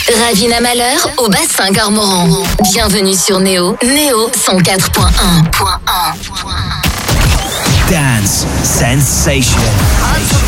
Ravina Malheur au bassin Cormoran. Bienvenue sur Néo 104.1. Dance Sensation.